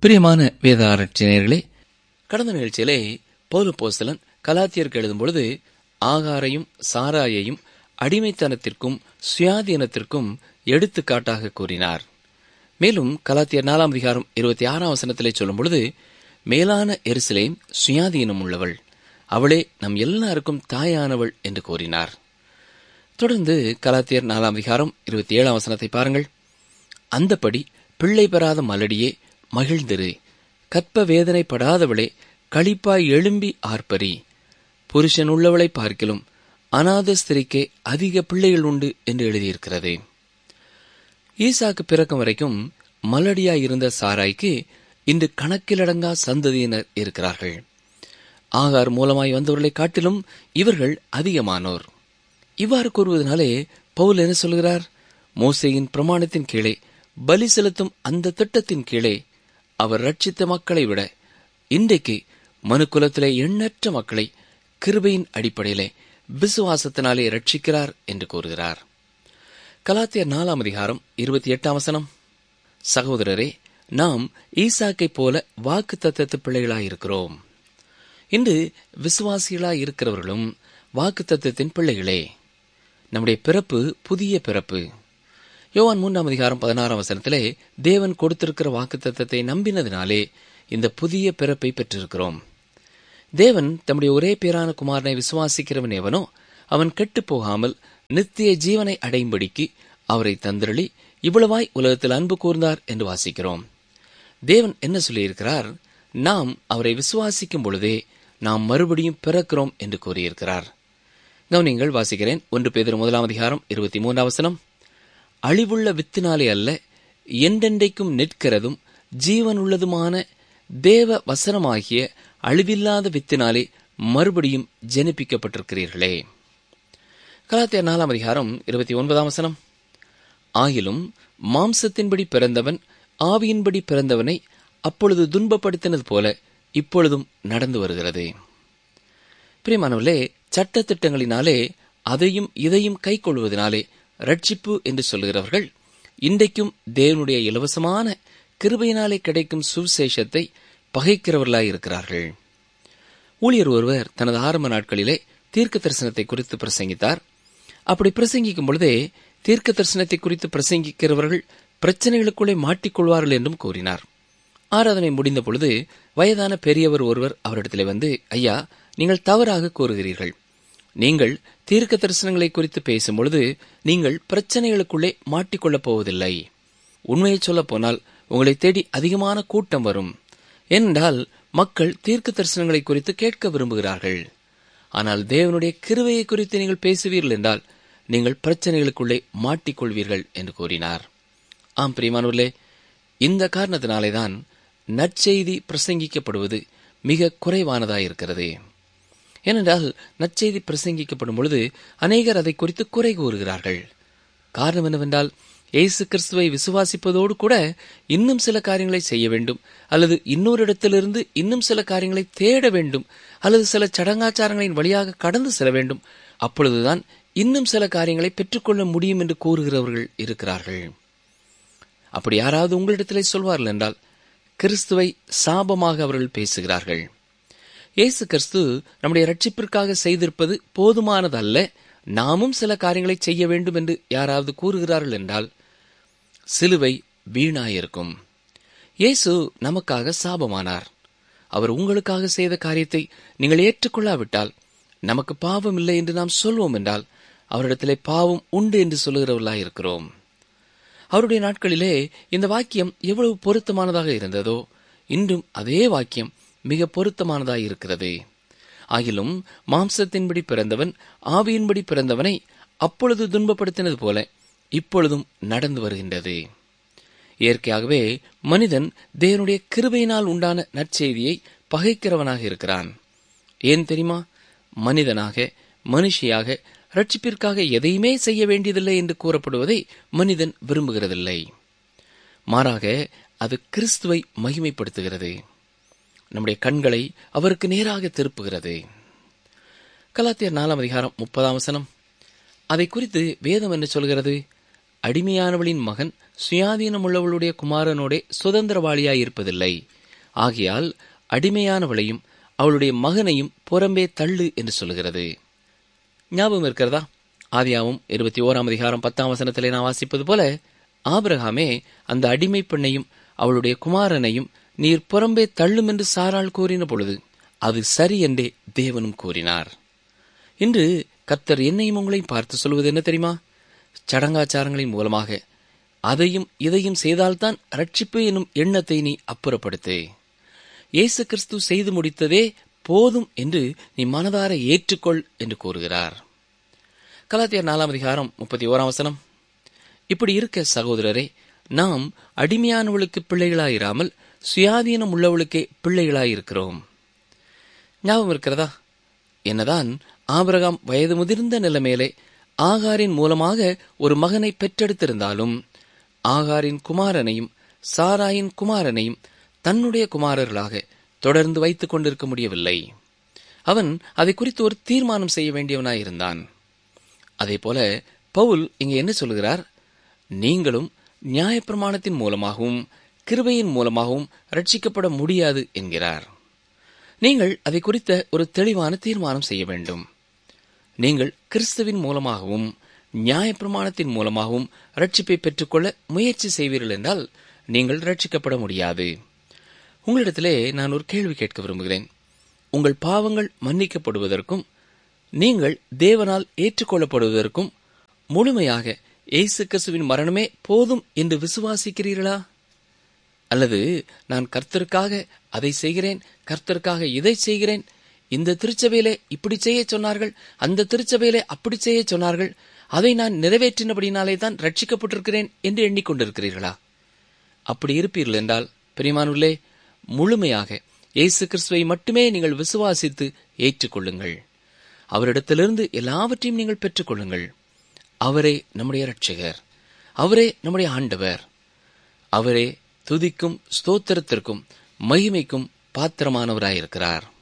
பிரியமான வேத ஆராய்ச்சியர்களே, கடந்த நிகழ்ச்சியிலே பவுல் அப்போஸ்தலன் கலாத்தியருக்கு எழுதும் பொழுது ஆகாரையும் சாராயையும் அடிமைத்தனத்திற்கும் சுயாதீனத்திற்கும் எடுத்துக்காட்டாக கூறினார். மேலும் கலாத்தியர் 4 அதிகாரம் 26 வசனத்திலே சொல்லும் பொழுது, மேலான எருசலேம் சுயாதீனம் உள்ளவள், அவளே நம் எல்லாருக்கும் தாயானவள் என்று கூறினார். தொடர்ந்து கலாத்தியர் 4 அதிகாரம் 27 வசனத்தை பாருங்கள். அந்தபடி பிள்ளை பெறாத மலடியே மகிழ்ந்திரு, கற்ப வேதனைப்படாதவளே களிப்பாய் எழும்பி ஆர்ப்பரி, புருஷன் உள்ளவளை பார்க்கிலும் அநாத ஸ்திரிக்கே அதிக பிள்ளைகள் உண்டு என்று எழுதியிருக்கிறது. ஈசாக்கு பிறக்கும் வரைக்கும் மலடியாய் இருந்த சாராய்க்கு இன்று கணக்கிலடங்கா சந்ததியினர் இருக்கிறார்கள். ஆகார் மூலமாய் வந்தவர்களை காட்டிலும் இவர்கள் அதிகமானோர். இவ்வாறு கூறுவதனாலே பவுல் என்ன சொல்கிறார்? மோசேயின் பிரமாணத்தின் கீழே பலி செலுத்தும் அந்த திட்டத்தின் கீழே அவர் ரட்சித்த மக்களை விட இன்றைக்கு மனுக்குலத்திலே எண்ணற்ற மக்களை கிருபையின் அடிப்படையிலே விசுவாசத்தினாலே ரட்சிக்கிறார் என்று கூறுகிறார். கலாத்தியர் 4 அதிகாரம் 28 வசனம், சகோதரரே, நாம் ஈசாக்கை போல வாக்கு தத்தத்து பிள்ளைகளாயிருக்கிறோம். இன்று விசுவாசிகளாய் இருக்கிறவர்களும் வாக்கு தத்தத்தின் பிள்ளைகளே. நம்முடைய பிறப்பு புதிய பிறப்பு. யோவான் 3 அதிகாரம் 16 வசனத்திலே தேவன் கொடுத்திருக்கிற வாக்கு தத்தத்தை நம்பினதினாலே இந்த புதிய பிறப்பை பெற்றிருக்கிறோம். தேவன் தம்முடைய ஒரே பேரான குமாரனை விசுவாசிக்கிறவன் எவனோ அவன் கெட்டுப் போகாமல் நித்திய ஜீவனை அடையும்படிக்கு அவரை தந்திரளி இவ்வளவாய் உலகத்தில் அன்பு கூர்ந்தார் என்று வாசிக்கிறோம். தேவன் என்ன சொல்லியிருக்கிறார்? நாம் அவரை விசுவாசிக்கும் பொழுதே நாம் மறுபடியும் பிறக்கிறோம் என்று கூறியிருக்கிறார். கவனிங்கள், வாசிக்கிறேன். 1 பேதுரு 1 அதிகாரம் 23 வசனம், அழிவுள்ள வித்தினாலே அல்ல, என்றென்றைக்கும் நிற்கிறதும் ஜீவனுள்ளதுமான தேவ வசனமாகிய அழிவில்லாத வித்தினாலே மறுபடியும் ஜனிப்பிக்கப்பட்டிருக்கிறீர்களே. கலாத்தியர் 4 அதிகாரம் 29 வசனம், ஆகிலும் மாம்சத்தின்படி பிறந்தவன் ஆவியின்படி பிறந்தவனை அப்பொழுது துன்பப்படுத்தினது போல இப்பொழுதும் நடந்து வருகிறது. பிரியமானவர்களே, சட்ட திட்டங்களினாலே அதையும் இதையும் கை கொள்வதனாலே ரட்சிப்பு என்று சொல்கிறவர்கள் இன்றைக்கும் தேவனுடைய இலவசமான கிருபையினாலே கிடைக்கும் சுவிசேஷத்தை பகைக்கிறவர்களாயிருக்கிறார்கள். ஊழியர் ஒருவர் தனது ஆரம்ப நாட்களிலே தீர்க்க தரிசனத்தை குறித்து பிரசங்கித்தார். அப்படி பிரசங்கிக்கும் பொழுதே தீர்க்க தரிசனத்தை குறித்து பிரசங்கிக்கிறவர்கள் பிரச்சனைகளுக்குள்ளே மாட்டிக்கொள்வார்கள் என்றும் கூறினார். ஆராதனை முடிந்த பொழுது வயதான பெரியவர் ஒருவர் அவரிடத்திலே வந்து, ஐயா, நீங்கள் தவறாக கூறுகிறீர்கள். நீங்கள் தீர்க்க தரிசனங்களை குறித்து பேசும்பொழுது நீங்கள் பிரச்சனைகளுக்குள்ளே மாட்டிக்கொள்ளப் போவதில்லை. உண்மையை சொல்லப் போனால் உங்களை தேடி அதிகமான கூட்டம் வரும். ஏனென்றால் மக்கள் தீர்க்க தரிசனங்களை குறித்து கேட்க விரும்புகிறார்கள். ஆனால் தேவனுடைய கிருபையை குறித்து நீங்கள் பேசுவீர்கள் என்றால் நீங்கள் பிரச்சனைகளுக்குள்ளே மாட்டிக்கொள்வீர்கள் என்று கூறினார். ஆம் பிரியமானவர்களே, இந்த காரணத்தினாலேதான் நற்செய்தி பிரசங்கிக்கப்படுவது மிக குறைவானதாயிருக்கிறது. ஏனென்றால் நற்செய்தி பிரசங்கிக்கப்படும் பொழுது அநேகர் அதை குறித்து குறை கூறுகிறார்கள். காரணம் என்னவென்றால், இயேசு கிறிஸ்துவை விசுவாசிப்பதோடு கூட இன்னும் சில காரியங்களை செய்ய வேண்டும், அல்லது இன்னொரு இடத்திலிருந்து இன்னும் சில காரியங்களை தேட வேண்டும், அல்லது சில சடங்காச்சாரங்களின் வழியாக கடந்து செல்ல வேண்டும். அப்பொழுதுதான் இன்னும் சில காரியங்களை பெற்றுக்கொள்ள முடியும் என்று கூறுகிறவர்கள் இருக்கிறார்கள். அப்படி யாராவது உங்களிடத்திலே சொல்வார்கள் என்றால் கிறிஸ்துவை சாபமாக அவர்கள் பேசுகிறார்கள். இயேசு கிறிஸ்து நம்முடைய ரட்சிப்பிற்காக செய்திருப்பது போதுமானதல்ல, நாமும் சில காரியங்களை செய்ய வேண்டும் என்று யாராவது கூறுகிறார்கள் என்றால் சிலுவை வீணாயிருக்கும். இயேசு நமக்காக சாபமானார். அவர் உங்களுக்காக செய்த காரியத்தை நீங்கள் ஏற்றுக்கொள்ளாவிட்டால் நமக்கு பாவம் இல்லை என்று நாம் சொல்வோம் என்றால் அவரிடத்திலே பாவம் உண்டு என்று சொல்லுகிறவர்களாயிருக்கிறோம். அவருடைய நாட்களிலே இந்த வாக்கியம் எவ்வளவு பொருத்தமானதாக இருந்ததோ இன்றும் அதே வாக்கியம் மிக பொருத்தமானதாய் இருக்கிறது. ஆகிலும் மாம்சத்தின்படி பிறந்தவன் ஆவியின்படி பிறந்தவனை அப்பொழுது துன்பப்படுத்தினது போல இப்பொழுதும் நடந்து வருகின்றது. இயற்கையாகவே மனிதன் தேவனுடைய கிருபையினால் உண்டான நற்செய்தியை பகைக்கிறவனாக இருக்கிறான். ஏன் தெரியுமா? மனிதனாக மனுஷியாக ரட்சிப்பிற்காக எதையுமே செய்ய வேண்டியதில்லை என்று கூறப்படுவதை மனிதன் விரும்புகிறதில்லை. மாறாக அது கிறிஸ்துவை மகிமைப்படுத்துகிறது. நம்முடைய கண்களை அவருக்கு நேராக திருப்புகிறது. கலாத்தியர் 4 அதிகாரம் 30 வசனம், அதை குறித்து வேதம் என்ன சொல்கிறது? அடிமையானவளின் மகன் சுயாதீனம் உள்ளவளுடைய குமாரனோடே சுதந்திரவாளியாயிருப்பதில்லை, ஆகையால் அடிமையானவளையும் அவளுடைய மகனையும் புறம்பே தள்ளு என்று சொல்கிறது. ஞாபகம் இருக்கிறதா? ஆதியாகமம் 21:10 நான் வாசிப்பது போல, ஆபிரகாமே அந்த அடிமை பெண்ணையும் அவளுடைய குமாரனையும் நீர் புறம்பே தள்ளும் என்று சாராள் கூறின பொழுது அது சரி என்றே தேவனும் கூறினார். இன்று கர்த்தர் என்னையும் உங்களையும் பார்த்து சொல்வது என்ன தெரியுமா? சடங்காச்சாரங்களின் மூலமாக அதையும் இதையும் செய்தால்தான் ரட்சிப்பு என்னும் எண்ணத்தை நீ அப்புறப்படுத்து. இயேசு கிறிஸ்து செய்து முடித்ததே போதும் என்று நீ மனதார ஏற்றுக்கொள் என்று கூறுகிறார். கலாத்தியர் 4:31 இப்படி இருக்க சகோதரரே, நாம் அடிமையானவளுக்கு பிள்ளைகளாயிராமல் சுயாதீனம் உள்ளவளுக்கே பிள்ளைகளாயிருக்கிறோம். ஞாபகம் இருக்கிறதா? என்னதான் ஆபிரகாம் வயது முதிர்ந்த நிலைமையிலே ஆகாரின் மூலமாக ஒரு மகனை பெற்றெடுத்திருந்தாலும் ஆகாரின் குமாரனையும் சாராயின் குமாரனையும் தன்னுடைய குமாரர்களாக தொடர்ந்து வைத்துக் கொண்டிருக்க முடியவில்லை. அவன் அதை குறித்து ஒரு தீர்மானம் செய்ய வேண்டியவனாயிருந்தான். அதே போல பவுல் இங்கே என்ன சொல்கிறார்? நீங்களும் நியாயப்பிரமாணத்தின் மூலமாகவும் கிருபையின் மூலமாகவும் ரட்சிக்கப்பட முடியாது என்கிறார். நீங்கள் அதை குறித்த ஒரு தெளிவான தீர்மானம் செய்ய வேண்டும். நீங்கள் கிறிஸ்துவின் மூலமாகவும் நியாயப்பிரமாணத்தின் மூலமாகவும் ரட்சிப்பை பெற்றுக்கொள்ள முயற்சி செய்வீர்கள் என்றால் நீங்கள் ரட்சிக்கப்பட முடியாது. உங்களிடத்திலே நான் ஒரு கேள்வி கேட்க விரும்புகிறேன். உங்கள் பாவங்கள் மன்னிக்கப்படுவதற்கும் நீங்கள் தேவனால் ஏற்றுக்கொள்ளப்படுவதற்கும் முழுமையாக இயேசு கிறிஸ்துவின் மரணமே போதும் என்று விசுவாசிக்கிறீர்களா? அல்லது நான் கர்த்தருக்காக அதை செய்கிறேன், கர்த்தருக்காக இதை செய்கிறேன், இந்த திருச்சபையிலே இப்படி செய்ய சொன்னார்கள், அந்த திருச்சபையிலே அப்படி செய்ய சொன்னார்கள், அதை நான் நிறைவேற்றினபடினாலே தான் ரட்சிக்கப்பட்டிருக்கிறேன் என்று எண்ணிக்கொண்டிருக்கிறீர்களா? அப்படி இருப்பீர்கள் என்றால் பிரியமானவர்களே, முழுமையாக இயேசு கிறிஸ்துவை மட்டுமே நீங்கள் விசுவாசித்து ஏற்றுக்கொள்ளுங்கள். அவரிடத்திலிருந்து எல்லாவற்றையும் நீங்கள் பெற்றுக்கொள்ளுங்கள். அவரே நம்முடைய இரட்சகர், அவரே நம்முடைய ஆண்டவர், அவரே துதிக்கும் ஸ்தோத்திரத்திற்கும் மகிமைக்கும் பாத்திரமானவராயிருக்கிறார்.